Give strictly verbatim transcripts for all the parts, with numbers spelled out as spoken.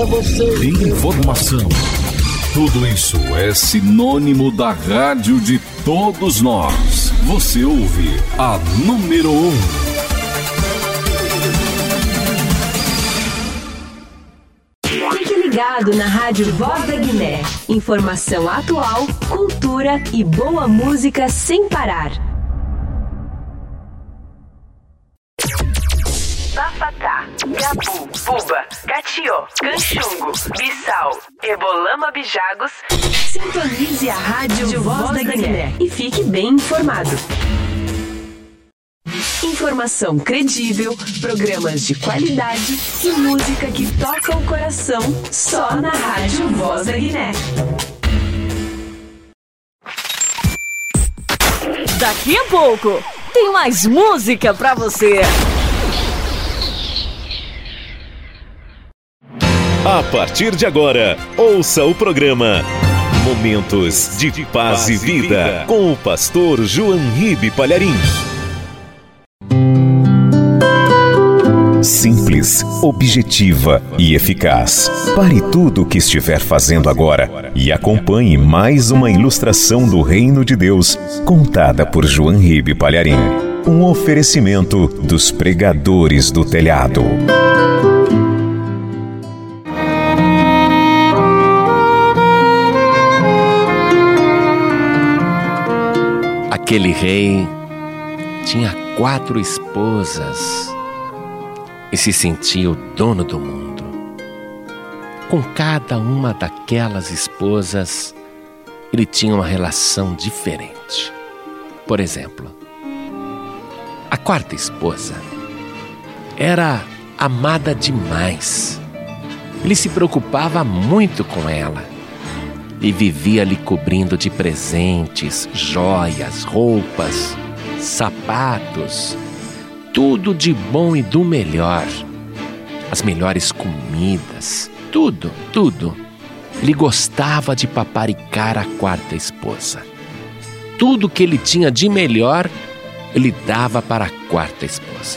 informação. Tudo isso é sinônimo da rádio de todos nós. Você ouve a número um. Fique ligado na Rádio Voz da Guiné. Informação atual, cultura e boa música sem parar. Bafatá, Gabu, Buba, Catió, Canchungo, Bissau, Ebolama, Bijagos. Sintonize a Rádio Voz da Guiné e fique bem informado. Informação credível, programas de qualidade e música que toca o coração só na Rádio Voz da Guiné. Daqui a pouco tem mais música pra você. A partir de agora, ouça o programa Momentos de Paz e Vida com o pastor João Ribe Palharim. Simples, objetiva e eficaz. Pare tudo o que estiver fazendo agora e acompanhe mais uma ilustração do Reino de Deus, contada por João Ribe Palharim. Um oferecimento dos pregadores do telhado. Aquele rei tinha quatro esposas e se sentia o dono do mundo. Com cada uma daquelas esposas, ele tinha uma relação diferente. Por exemplo, a quarta esposa era amada demais. Ele se preocupava muito com ela e vivia lhe cobrindo de presentes, joias, roupas, sapatos, tudo de bom e do melhor. As melhores comidas, tudo, tudo. Ele gostava de paparicar a quarta esposa. Tudo que ele tinha de melhor, ele dava para a quarta esposa.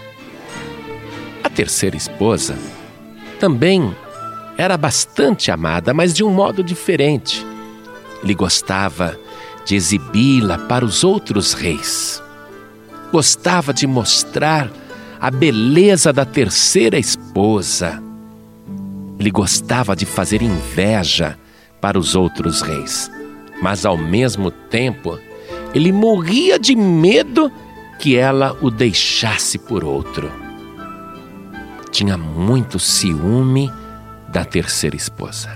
A terceira esposa também era bastante amada, mas de um modo diferente. Ele gostava de exibi-la para os outros reis. Gostava de mostrar a beleza da terceira esposa. Ele gostava de fazer inveja para os outros reis. Mas, ao mesmo tempo, ele morria de medo que ela o deixasse por outro. Tinha muito ciúme da terceira esposa.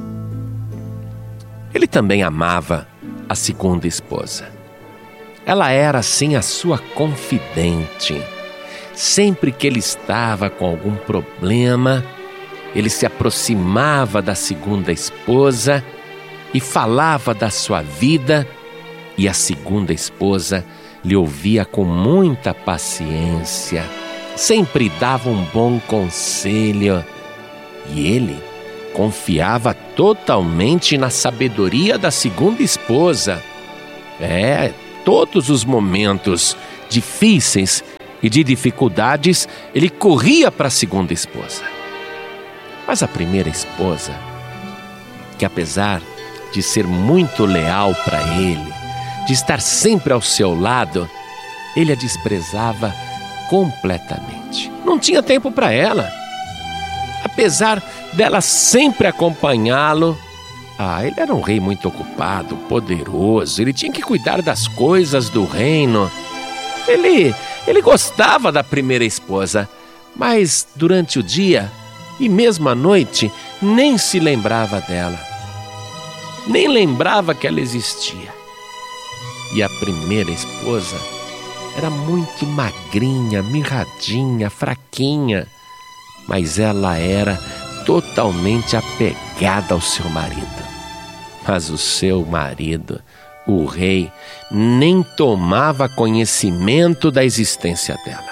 Ele também amava a segunda esposa. Ela era, assim, a sua confidente. Sempre que ele estava com algum problema, ele se aproximava da segunda esposa e falava da sua vida, e a segunda esposa lhe ouvia com muita paciência, sempre dava um bom conselho. E ele confiava totalmente na sabedoria da segunda esposa. É, todos os momentos difíceis e de dificuldades, ele corria para a segunda esposa. Mas a primeira esposa, que apesar de ser muito leal para ele, de estar sempre ao seu lado, ele a desprezava completamente. Não tinha tempo para ela. Apesar dela sempre acompanhá-lo, ah, ele era um rei muito ocupado, poderoso, ele tinha que cuidar das coisas do reino. Ele, ele gostava da primeira esposa, mas durante o dia e mesmo à noite nem se lembrava dela, nem lembrava que ela existia. E a primeira esposa era muito magrinha, mirradinha, fraquinha, mas ela era totalmente apegada ao seu marido. Mas o seu marido, o rei, nem tomava conhecimento da existência dela.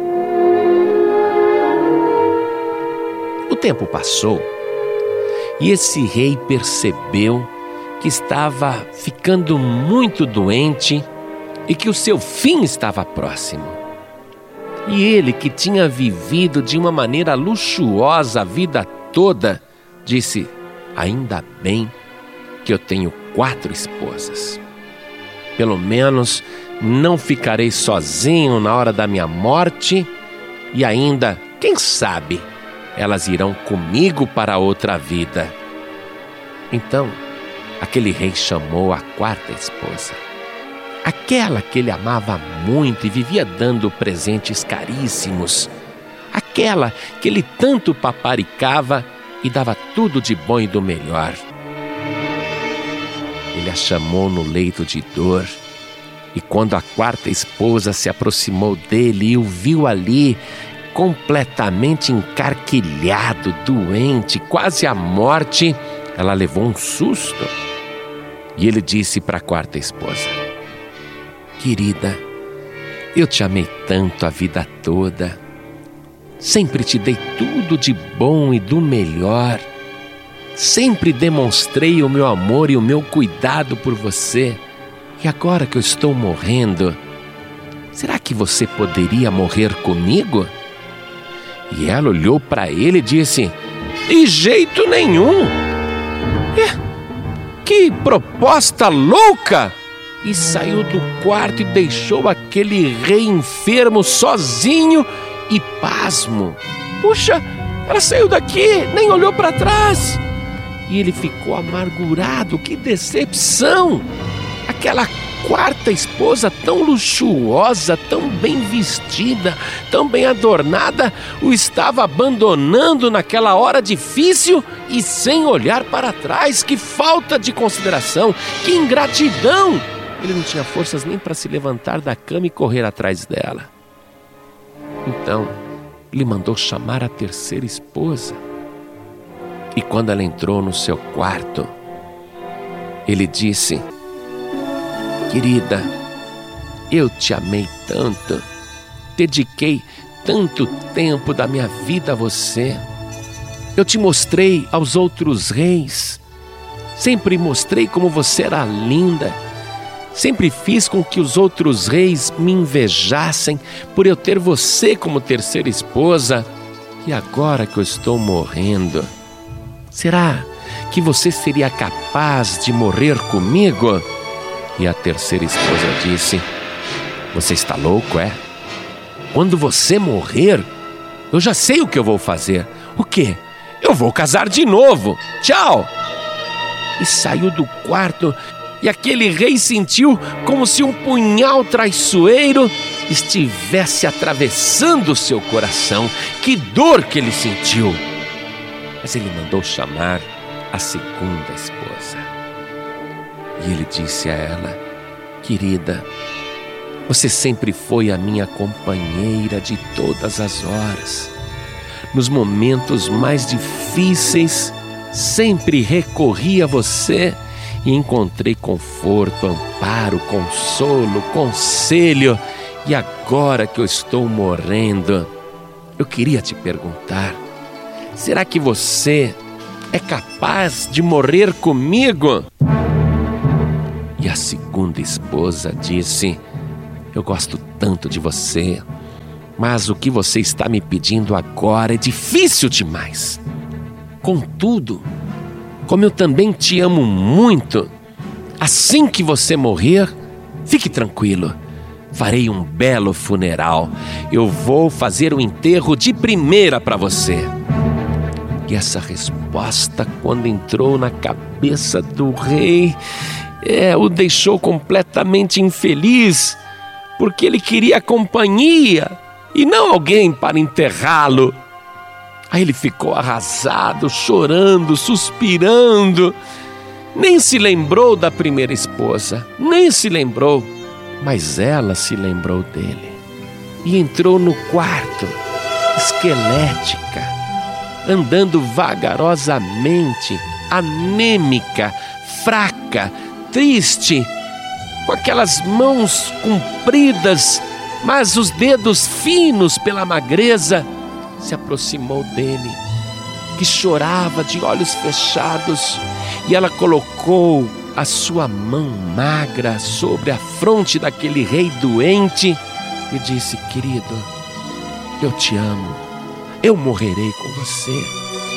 O tempo passou e esse rei percebeu que estava ficando muito doente e que o seu fim estava próximo. E ele, que tinha vivido de uma maneira luxuosa a vida toda, disse: ainda bem que eu tenho quatro esposas. Pelo menos não ficarei sozinho na hora da minha morte, e ainda, quem sabe, elas irão comigo para outra vida. Então, aquele rei chamou a quarta esposa, aquela que ele amava muito e vivia dando presentes caríssimos, aquela que ele tanto paparicava e dava tudo de bom e do melhor. Ele a chamou no leito de dor, e quando a quarta esposa se aproximou dele e o viu ali, completamente encarquilhado, doente, quase à morte, ela levou um susto. E ele disse para a quarta esposa: querida, eu te amei tanto a vida toda, sempre te dei tudo de bom e do melhor, sempre demonstrei o meu amor e o meu cuidado por você, e agora que eu estou morrendo, será que você poderia morrer comigo? E ela olhou para ele e disse: de jeito nenhum! É, que proposta louca! E saiu do quarto e deixou aquele rei enfermo sozinho e pasmo. Puxa, ela saiu daqui, nem olhou para trás. E ele ficou amargurado, que decepção! Aquela quarta esposa tão luxuosa, tão bem vestida, tão bem adornada, o estava abandonando naquela hora difícil e sem olhar para trás. Que falta de consideração, que ingratidão! Ele não tinha forças nem para se levantar da cama e correr atrás dela. Então, ele mandou chamar a terceira esposa. E quando ela entrou no seu quarto, ele disse: querida, eu te amei tanto, dediquei tanto tempo da minha vida a você. Eu te mostrei aos outros reis, sempre mostrei como você era linda, sempre fiz com que os outros reis me invejassem por eu ter você como terceira esposa. E agora que eu estou morrendo, será que você seria capaz de morrer comigo? E a terceira esposa disse: você está louco, é? Quando você morrer, eu já sei o que eu vou fazer. O quê? Eu vou casar de novo. Tchau! E saiu do quarto, e aquele rei sentiu como se um punhal traiçoeiro estivesse atravessando o seu coração. Que dor que ele sentiu! Mas ele mandou chamar a segunda esposa. E ele disse a ela: querida, você sempre foi a minha companheira de todas as horas. Nos momentos mais difíceis, sempre recorri a você e encontrei conforto, amparo, consolo, conselho. E agora que eu estou morrendo, eu queria te perguntar: será que você é capaz de morrer comigo? E a segunda esposa disse: eu gosto tanto de você, mas o que você está me pedindo agora é difícil demais. Contudo, como eu também te amo muito, assim que você morrer, fique tranquilo, farei um belo funeral. Eu vou fazer o enterro de primeira para você. E essa resposta, quando entrou na cabeça do rei, é, o deixou completamente infeliz, porque ele queria companhia e não alguém para enterrá-lo. Aí ele ficou arrasado, chorando, suspirando. Nem se lembrou da primeira esposa, nem se lembrou, mas ela se lembrou dele. E entrou no quarto, esquelética, andando vagarosamente, anêmica, fraca, triste, com aquelas mãos compridas, mas os dedos finos pela magreza. Se aproximou dele, que chorava de olhos fechados, e ela colocou a sua mão magra sobre a fronte daquele rei doente e disse: querido, eu te amo, eu morrerei com você.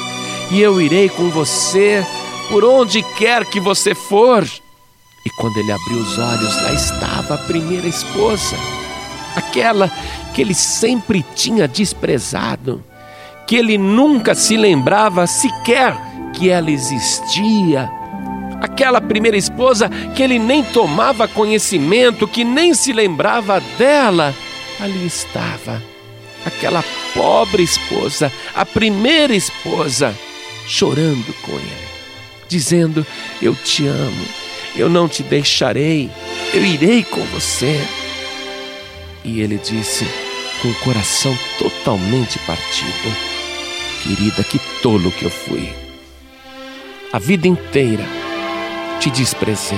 e eu irei com você por onde quer que você for. E quando ele abriu os olhos, lá estava a primeira esposa, aquela que ele sempre tinha desprezado, que ele nunca se lembrava sequer que ela existia. Aquela primeira esposa que ele nem tomava conhecimento, que nem se lembrava dela. Ali estava aquela pobre esposa, a primeira esposa, chorando com ele, dizendo: eu te amo, eu não te deixarei, eu irei com você. E ele disse, com o coração totalmente partido: querida, que tolo que eu fui. A vida inteira te desprezei.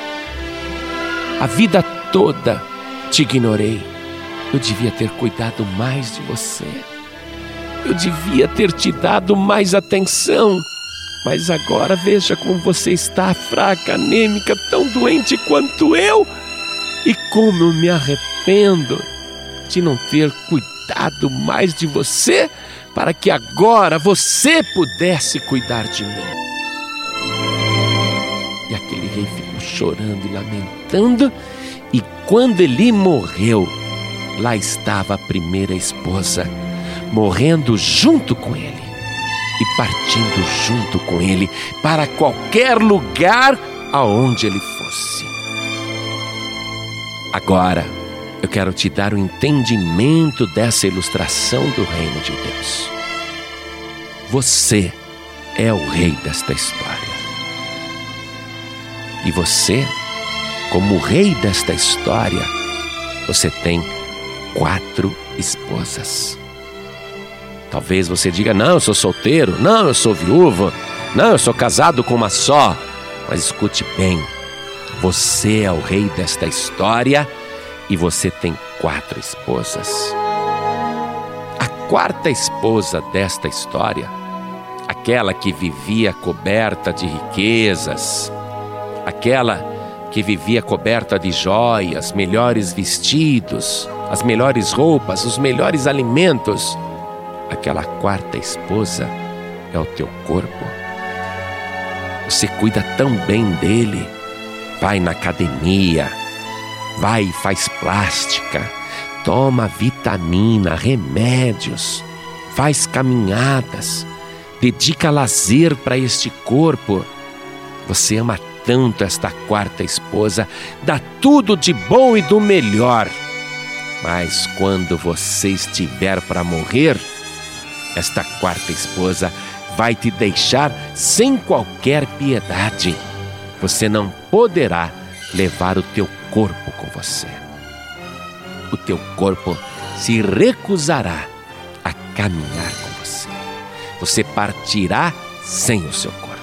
A vida toda te ignorei. Eu devia ter cuidado mais de você. Eu devia ter te dado mais atenção. Mas agora veja como você está, fraca, anêmica, tão doente quanto eu. E como eu me arrependo de não ter cuidado mais de você, para que agora você pudesse cuidar de mim. E aquele rei ficou chorando e lamentando. E quando ele morreu, lá estava a primeira esposa, morrendo junto com ele e partindo junto com ele para qualquer lugar aonde ele fosse. Agora, eu quero te dar o entendimento dessa ilustração do reino de Deus. Você é o rei desta história. E você, como rei desta história, você tem quatro esposas. Talvez você diga: não, eu sou solteiro, não, eu sou viúvo, não, eu sou casado com uma só. Mas escute bem, você é o rei desta história e você tem quatro esposas. A quarta esposa desta história, aquela que vivia coberta de riquezas, aquela que vivia coberta de joias, melhores vestidos, as melhores roupas, os melhores alimentos, aquela quarta esposa é o teu corpo. Você cuida tão bem dele, vai na academia, vai e faz plástica, toma vitamina, remédios, faz caminhadas, dedica lazer para este corpo. Você ama tanto esta quarta esposa, dá tudo de bom e do melhor. Mas quando você estiver para morrer, esta quarta esposa vai te deixar sem qualquer piedade. Você não poderá levar o teu corpo com você. O teu corpo se recusará a caminhar com você. Você partirá sem o seu corpo.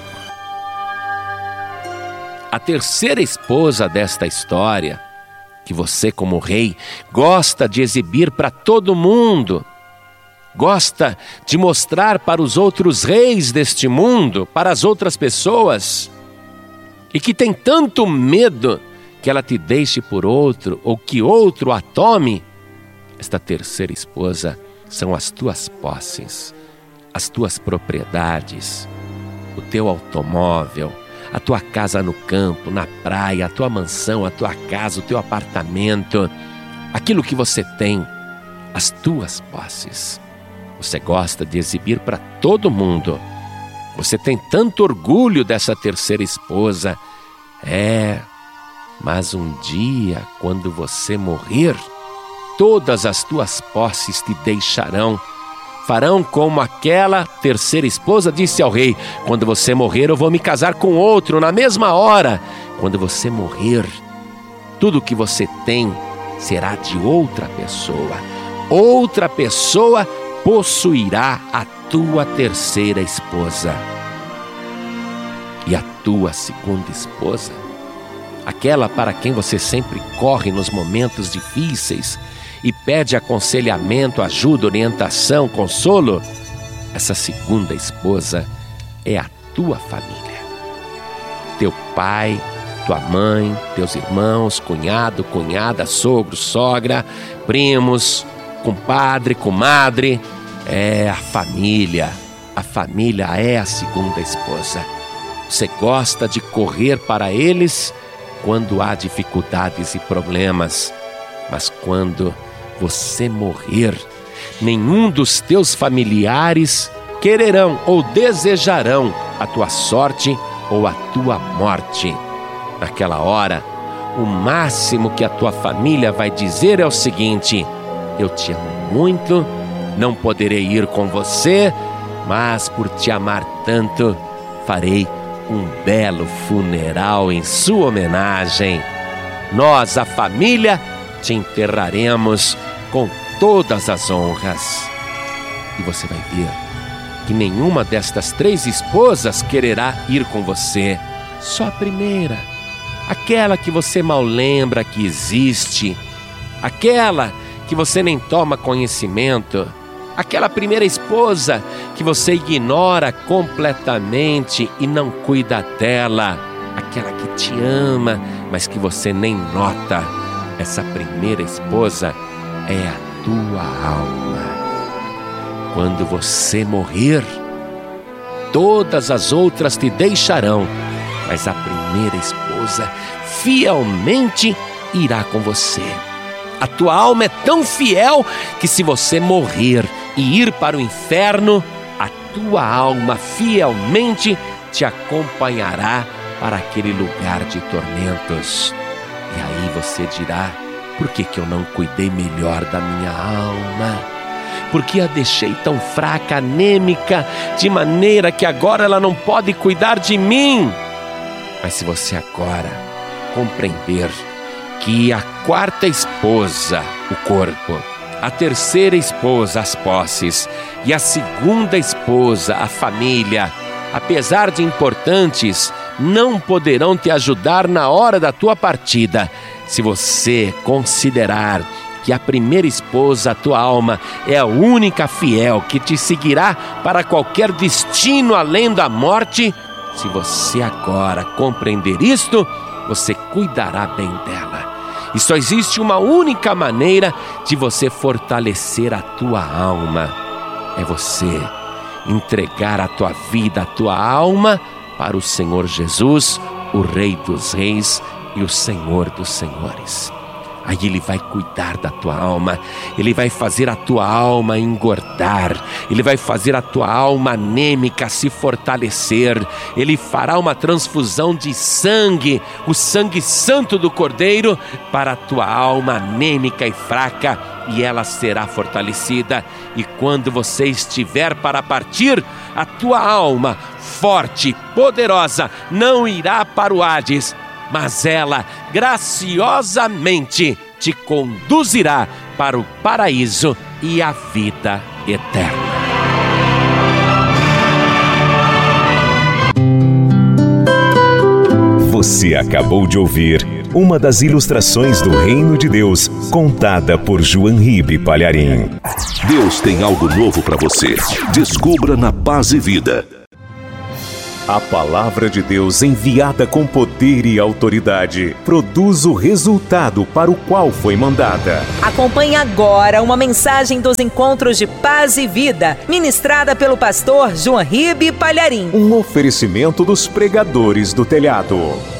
A terceira esposa desta história, que você como rei gosta de exibir para todo mundo, gosta de mostrar para os outros reis deste mundo, para as outras pessoas, e que tem tanto medo que ela te deixe por outro ou que outro a tome. Esta terceira esposa são as tuas posses, as tuas propriedades, o teu automóvel, a tua casa no campo, na praia, a tua mansão, a tua casa, o teu apartamento, aquilo que você tem, as tuas posses. Você gosta de exibir para todo mundo. Você tem tanto orgulho dessa terceira esposa. É, mas um dia, quando você morrer, todas as tuas posses te deixarão. Farão como aquela terceira esposa disse ao rei: quando você morrer, eu vou me casar com outro na mesma hora. Quando você morrer, tudo que você tem será de outra pessoa. Outra pessoa possuirá a tua terceira esposa. E a tua segunda esposa, aquela para quem você sempre corre nos momentos difíceis e pede aconselhamento, ajuda, orientação, consolo, essa segunda esposa é a tua família. Teu pai, tua mãe, teus irmãos, cunhado, cunhada, sogro, sogra, primos, compadre, comadre, é a família. a família é a segunda esposa. Você gosta de correr para eles quando há dificuldades e problemas, mas quando você morrer, nenhum dos teus familiares quererão ou desejarão a tua sorte ou a tua morte. Naquela hora, o máximo que a tua família vai dizer é o seguinte: eu te amo muito, não poderei ir com você, mas por te amar tanto, farei um belo funeral em sua homenagem. Nós, a família, te enterraremos com todas as honras. E você vai ver que nenhuma destas três esposas quererá ir com você. Só a primeira, aquela que você mal lembra que existe, aquela que você nem toma conhecimento, aquela primeira esposa que você ignora completamente e não cuida dela, aquela que te ama, mas que você nem nota. Essa primeira esposa é a tua alma. Quando você morrer, todas as outras te deixarão, mas a primeira esposa fielmente irá com você. A tua alma é tão fiel que se você morrer e ir para o inferno, a tua alma fielmente te acompanhará para aquele lugar de tormentos. E aí você dirá: por que que eu não cuidei melhor da minha alma? Por que a deixei tão fraca, anêmica, de maneira que agora ela não pode cuidar de mim? Mas se você agora compreender que a quarta esposa, o corpo, a terceira esposa, as posses, e a segunda esposa, a família, apesar de importantes, não poderão te ajudar na hora da tua partida. Se você considerar que a primeira esposa, a tua alma, é a única fiel que te seguirá para qualquer destino além da morte, se você agora compreender isto, você cuidará bem dela. E só existe uma única maneira de você fortalecer a tua alma. É você entregar a tua vida, a tua alma para o Senhor Jesus, o Rei dos Reis e o Senhor dos Senhores. Aí Ele vai cuidar da tua alma, Ele vai fazer a tua alma engordar, Ele vai fazer a tua alma anêmica se fortalecer, Ele fará uma transfusão de sangue, o sangue santo do Cordeiro, para a tua alma anêmica e fraca, e ela será fortalecida. E quando você estiver para partir, a tua alma forte, poderosa, não irá para o Hades, mas ela graciosamente te conduzirá para o paraíso e a vida eterna. Você acabou de ouvir uma das ilustrações do Reino de Deus, contada por João Ribe Palharim. Deus tem algo novo para você. Descubra na Paz e Vida. A palavra de Deus, enviada com poder e autoridade, produz o resultado para o qual foi mandada. Acompanhe agora uma mensagem dos Encontros de Paz e Vida, ministrada pelo pastor João Ribe Palharim. Um oferecimento dos pregadores do telhado.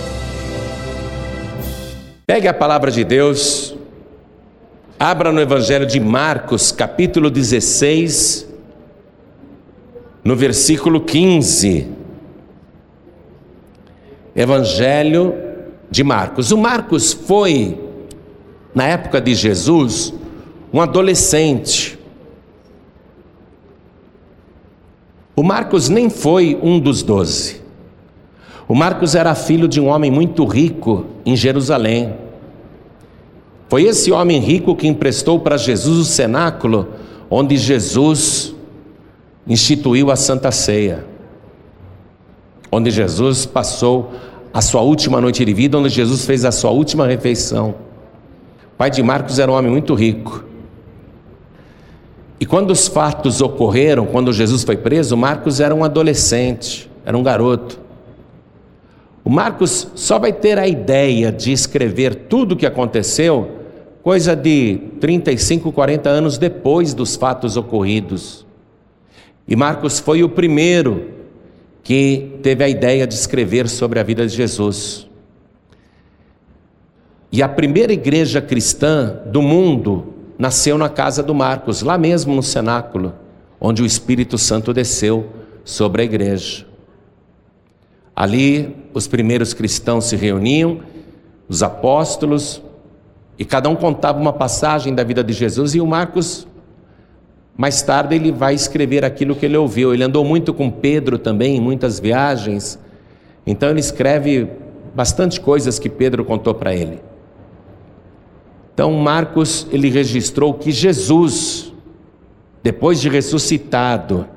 Pegue a palavra de Deus, abra no Evangelho de Marcos, capítulo dezesseis, no versículo quinze. Evangelho de Marcos. O Marcos foi, na época de Jesus, um adolescente. O Marcos nem foi um dos doze. O Marcos era filho de um homem muito rico em Jerusalém. Foi esse homem rico que emprestou para Jesus o cenáculo onde Jesus instituiu a Santa Ceia, onde Jesus passou a sua última noite de vida, onde Jesus fez a sua última refeição. O pai de Marcos era um homem muito rico. E quando os fatos ocorreram, quando Jesus foi preso, Marcos era um adolescente, era um garoto. O Marcos só vai ter a ideia de escrever tudo o que aconteceu coisa de trinta e cinco, quarenta anos depois dos fatos ocorridos. E Marcos foi o primeiro que teve a ideia de escrever sobre a vida de Jesus. E a primeira igreja cristã do mundo nasceu na casa do Marcos, lá mesmo no cenáculo, onde o Espírito Santo desceu sobre a igreja. Ali os primeiros cristãos se reuniam, os apóstolos, e cada um contava uma passagem da vida de Jesus, e o Marcos, mais tarde, ele vai escrever aquilo que ele ouviu. Ele andou muito com Pedro também, em muitas viagens, então ele escreve bastante coisas que Pedro contou para ele. Então Marcos, ele registrou que Jesus, depois de ressuscitado,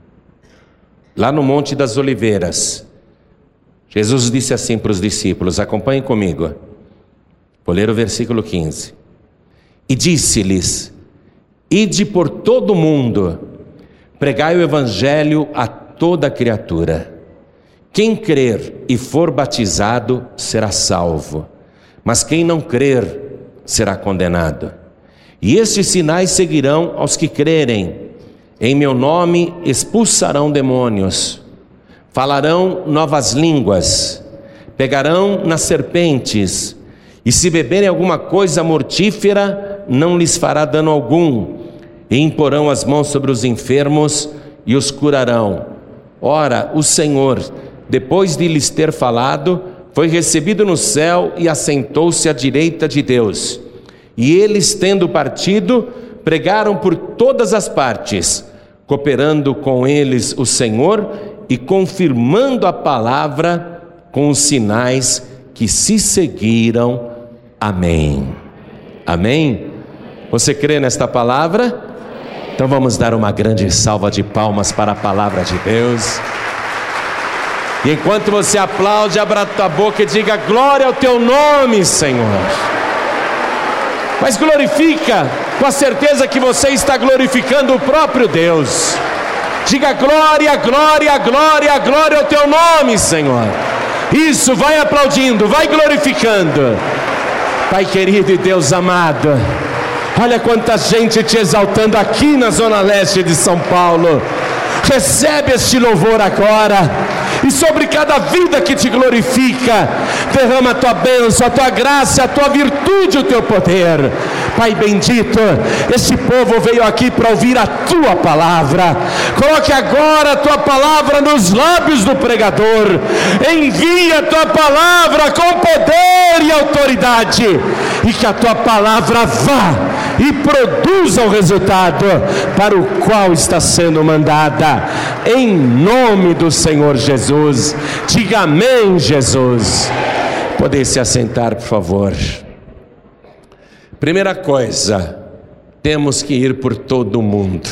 lá no Monte das Oliveiras, Jesus disse assim para os discípulos, acompanhem comigo, vou ler o versículo quinze, e disse-lhes: ide por todo o mundo, pregai o evangelho a toda criatura. Quem crer e for batizado será salvo, mas quem não crer será condenado. E estes sinais seguirão aos que crerem: em meu nome expulsarão demônios, falarão novas línguas, pegarão nas serpentes, e se beberem alguma coisa mortífera, não lhes fará dano algum, e imporão as mãos sobre os enfermos e os curarão. Ora, o Senhor, depois de lhes ter falado, foi recebido no céu e assentou-se à direita de Deus. E eles, tendo partido, pregaram por todas as partes, cooperando com eles o Senhor e confirmando a palavra com os sinais que se seguiram. Amém. Amém? Você crê nesta palavra? Então vamos dar uma grande salva de palmas para a palavra de Deus. E enquanto você aplaude, abra a tua boca e diga: glória ao teu nome, Senhor. Mas glorifica com a certeza que você está glorificando o próprio Deus. Diga: glória, glória, glória, glória ao teu nome, Senhor. Isso, vai aplaudindo, vai glorificando. Pai querido e Deus amado, olha quanta gente te exaltando aqui na Zona Leste de São Paulo. Recebe este louvor agora, e sobre cada vida que te glorifica, derrama a tua bênção, a tua graça, a tua virtude, o teu poder. Pai bendito, este povo veio aqui para ouvir a tua palavra. Coloque agora a tua palavra nos lábios do pregador. Envia a tua palavra com poder e autoridade, e que a tua palavra vá e produza o resultado para o qual está sendo mandada, em nome do Senhor Jesus. Diga amém, Jesus. Podem se assentar, por favor. Primeira coisa, temos que ir por todo o mundo.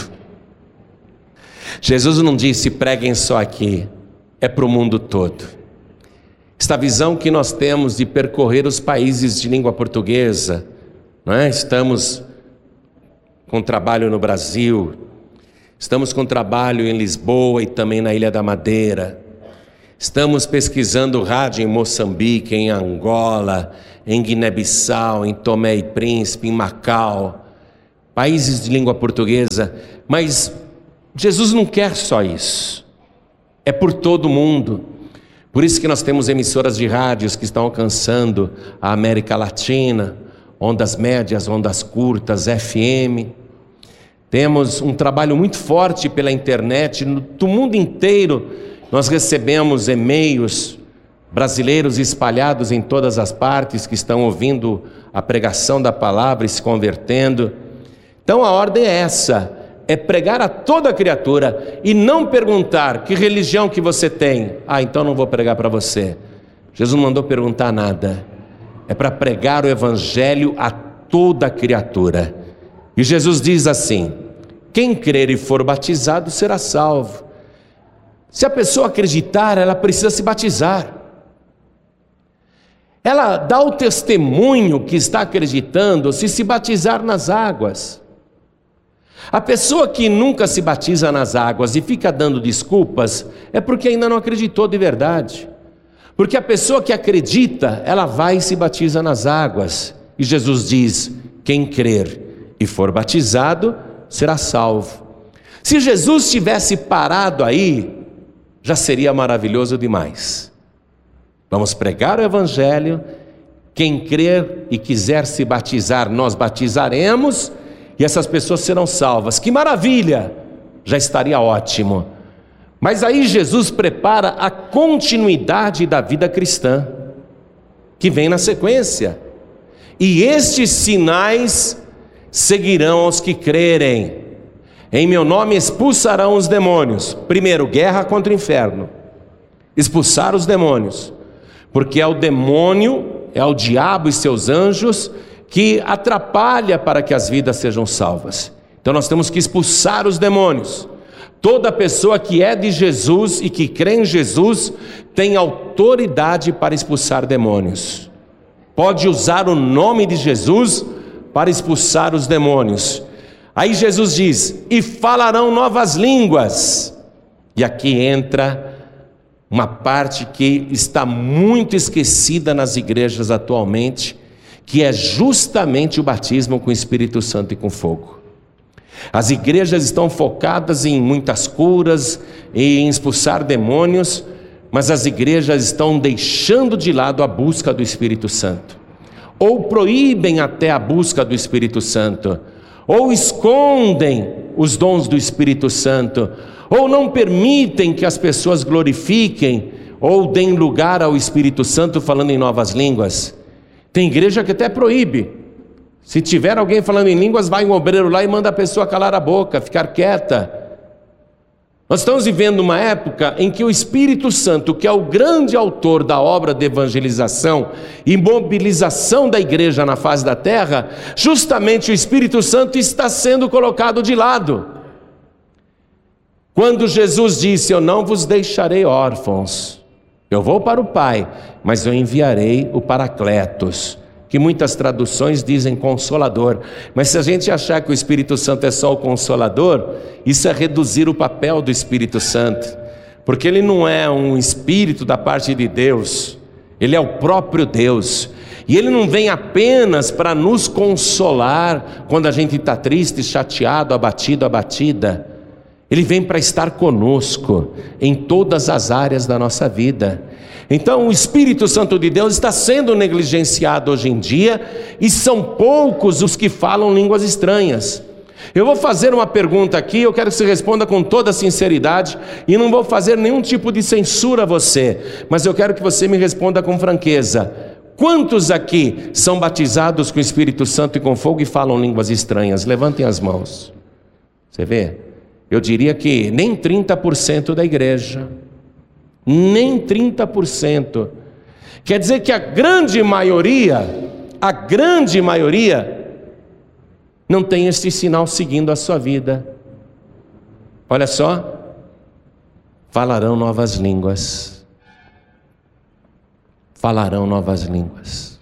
Jesus não disse preguem só aqui, é para o mundo todo. Esta visão que nós temos de percorrer os países de língua portuguesa, não é? Estamos com trabalho no Brasil, estamos com trabalho em Lisboa e também na Ilha da Madeira, estamos pesquisando rádio em Moçambique, em Angola, em Guiné-Bissau, em Tomé e Príncipe, em Macau, países de língua portuguesa. Mas Jesus não quer só isso, é por todo o mundo. Por isso que nós temos emissoras de rádios que estão alcançando a América Latina, ondas médias, ondas curtas, F M. Temos um trabalho muito forte pela internet, do mundo inteiro. Nós recebemos e-mails brasileiros espalhados em todas as partes que estão ouvindo a pregação da palavra e se convertendo. Então a ordem é essa, é pregar a toda criatura e não perguntar que religião que você tem. Ah, então não vou pregar para você. Jesus não mandou perguntar nada. É para pregar o evangelho a toda criatura. E Jesus diz assim: quem crer e for batizado será salvo. Se a pessoa acreditar, ela precisa se batizar. Ela dá o testemunho que está acreditando se se batizar nas águas. A pessoa que nunca se batiza nas águas e fica dando desculpas, é porque ainda não acreditou de verdade. Porque a pessoa que acredita, ela vai e se batiza nas águas. E Jesus diz: quem crer e for batizado será salvo. Se Jesus tivesse parado aí, já seria maravilhoso demais. Vamos pregar o Evangelho, quem crer e quiser se batizar, nós batizaremos, e essas pessoas serão salvas. Que maravilha! Já estaria ótimo. Mas aí Jesus prepara a continuidade da vida cristã, que vem na sequência. E estes sinais seguirão aos que crerem. Em meu nome expulsarão os demônios. Primeiro, guerra contra o inferno. Expulsar os demônios. Porque é o demônio, é o diabo e seus anjos que atrapalha para que as vidas sejam salvas. Então nós temos que expulsar os demônios. Toda pessoa que é de Jesus e que crê em Jesus tem autoridade para expulsar demônios. Pode usar o nome de Jesus para expulsar os demônios. Aí Jesus diz: e falarão novas línguas. E aqui entra uma parte que está muito esquecida nas igrejas atualmente, que é justamente o batismo com o Espírito Santo e com fogo. As igrejas estão focadas em muitas curas e em expulsar demônios, mas as igrejas estão deixando de lado a busca do Espírito Santo, ou proíbem até a busca do Espírito Santo, ou escondem os dons do Espírito Santo, ou não permitem que as pessoas glorifiquem ou deem lugar ao Espírito Santo falando em novas línguas. Tem igreja que até proíbe. Se tiver alguém falando em línguas, vai um obreiro lá e manda a pessoa calar a boca, ficar quieta. Nós estamos vivendo uma época em que o Espírito Santo, que é o grande autor da obra de evangelização e mobilização da igreja na face da terra, justamente o Espírito Santo está sendo colocado de lado. Quando Jesus disse: eu não vos deixarei órfãos, eu vou para o Pai, mas eu enviarei o Paracletos, que muitas traduções dizem Consolador, mas se a gente achar que o Espírito Santo é só o Consolador, isso é reduzir o papel do Espírito Santo, porque ele não é um Espírito da parte de Deus, ele é o próprio Deus, e ele não vem apenas para nos consolar quando a gente está triste, chateado, abatido, abatida. Ele vem para estar conosco em todas as áreas da nossa vida. Então o Espírito Santo de Deus está sendo negligenciado hoje em dia, e são poucos os que falam línguas estranhas. Eu vou fazer uma pergunta aqui, eu quero que você responda com toda sinceridade, e não vou fazer nenhum tipo de censura a você, mas eu quero que você me responda com franqueza. Quantos aqui são batizados com o Espírito Santo e com fogo e falam línguas estranhas? Levantem as mãos. Você vê? Eu diria que nem trinta por cento da igreja. Nem trinta por cento. Quer dizer que a grande maioria, a grande maioria, não tem este sinal seguindo a sua vida. Olha só, falarão novas línguas. Falarão novas línguas.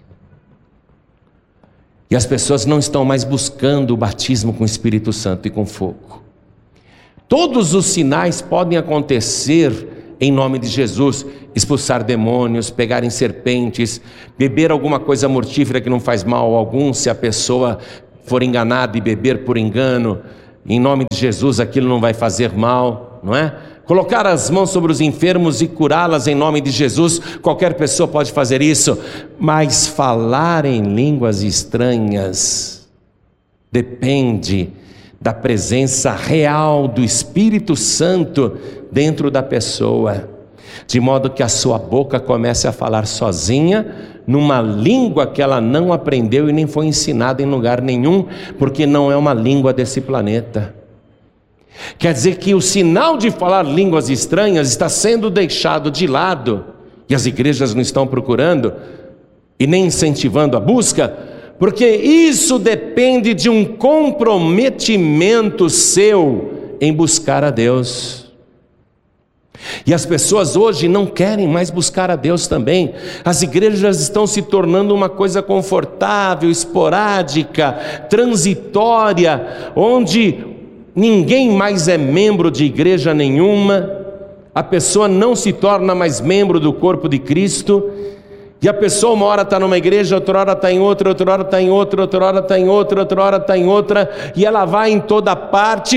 E as pessoas não estão mais buscando o batismo com o Espírito Santo e com fogo. Todos os sinais podem acontecer em nome de Jesus: expulsar demônios, pegar em serpentes, beber alguma coisa mortífera que não faz mal algum, se a pessoa for enganada e beber por engano, em nome de Jesus aquilo não vai fazer mal, não é? Colocar as mãos sobre os enfermos e curá-las em nome de Jesus, qualquer pessoa pode fazer isso, mas falar em línguas estranhas depende da presença real do Espírito Santo dentro da pessoa, de modo que a sua boca comece a falar sozinha, numa língua que ela não aprendeu e nem foi ensinada em lugar nenhum, porque não é uma língua desse planeta. Quer dizer que o sinal de falar línguas estranhas está sendo deixado de lado, e as igrejas não estão procurando e nem incentivando a busca, porque isso depende de um comprometimento seu em buscar a Deus. E as pessoas hoje não querem mais buscar a Deus também. As igrejas estão se tornando uma coisa confortável, esporádica, transitória, onde ninguém mais é membro de igreja nenhuma, a pessoa não se torna mais membro do corpo de Cristo. E a pessoa uma hora está numa igreja, outra hora está em outra, outra hora está em outra, outra hora está em outra, outra hora está em outra, e ela vai em toda parte,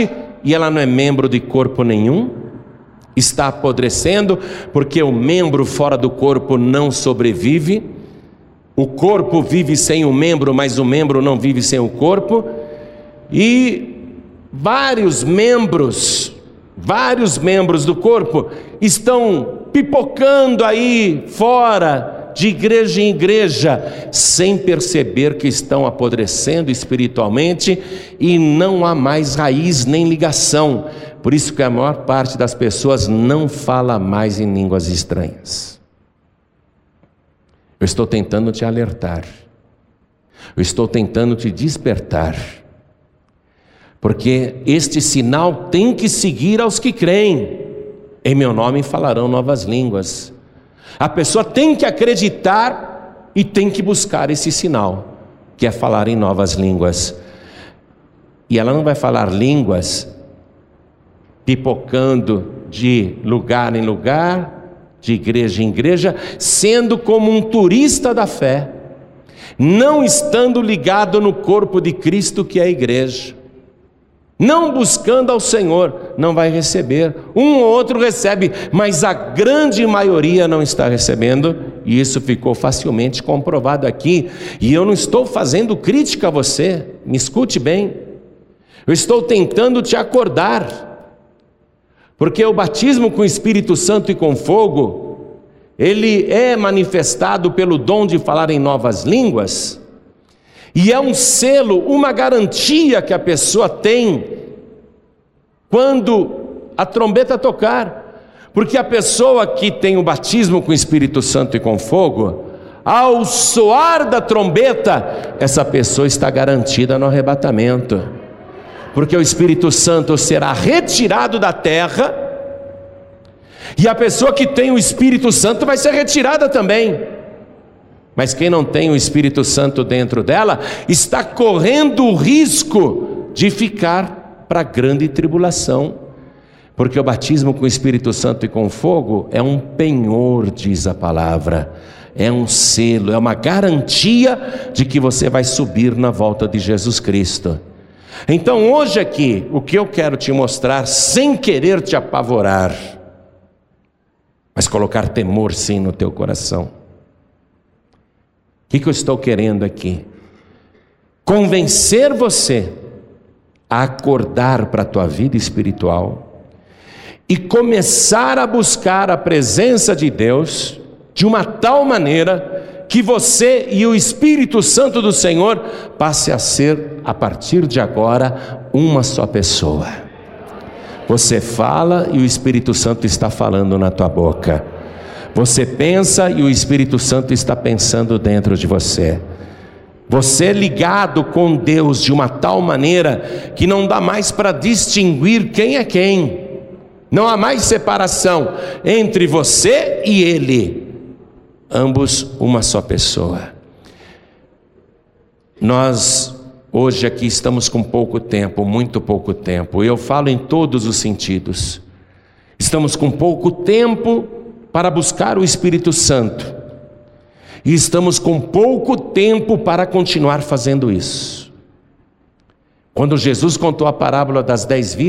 e ela não é membro de corpo nenhum? Está apodrecendo porque o membro fora do corpo não sobrevive. O corpo vive sem o membro, mas o membro não vive sem o corpo. E vários membros, vários membros do corpo estão pipocando aí fora, de igreja em igreja, sem perceber que estão apodrecendo espiritualmente e não há mais raiz nem ligação. Por isso que a maior parte das pessoas não fala mais em línguas estranhas. Eu estou tentando te alertar, eu estou tentando te despertar, porque este sinal tem que seguir aos que creem. Em meu nome falarão novas línguas. A pessoa tem que acreditar e tem que buscar esse sinal, que é falar em novas línguas. E ela não vai falar línguas pipocando de lugar em lugar, de igreja em igreja, sendo como um turista da fé, não estando ligado no corpo de Cristo, que é a igreja, não buscando ao Senhor. Não vai receber. Um ou outro recebe, mas a grande maioria não está recebendo, e isso ficou facilmente comprovado aqui. E eu não estou fazendo crítica a você, me escute bem, eu estou tentando te acordar, porque o batismo com o Espírito Santo e com fogo, ele é manifestado pelo dom de falar em novas línguas, e é um selo, uma garantia que a pessoa tem quando a trombeta tocar. Porque a pessoa que tem o batismo com o Espírito Santo e com fogo, ao soar da trombeta, essa pessoa está garantida no arrebatamento. Porque o Espírito Santo será retirado da terra, e a pessoa que tem o Espírito Santo vai ser retirada também. Mas quem não tem o Espírito Santo dentro dela, está correndo o risco de ficar para a grande tribulação. Porque o batismo com o Espírito Santo e com fogo é um penhor, diz a palavra. É um selo, é uma garantia de que você vai subir na volta de Jesus Cristo. Então hoje aqui, o que eu quero te mostrar, sem querer te apavorar, mas colocar temor sim no teu coração. O que, que eu estou querendo aqui? Convencer você a acordar para a tua vida espiritual e começar a buscar a presença de Deus de uma tal maneira que você e o Espírito Santo do Senhor passe a ser, a partir de agora, uma só pessoa. Você fala e o Espírito Santo está falando na tua boca. Você pensa e o Espírito Santo está pensando dentro de você. Você é ligado com Deus de uma tal maneira que não dá mais para distinguir quem é quem. Não há mais separação entre você e Ele. Ambos uma só pessoa. Nós hoje aqui estamos com pouco tempo, muito pouco tempo. Eu falo em todos os sentidos. Estamos com pouco tempo para buscar o Espírito Santo, e estamos com pouco tempo para continuar fazendo isso. Quando Jesus contou a parábola das dez virgens,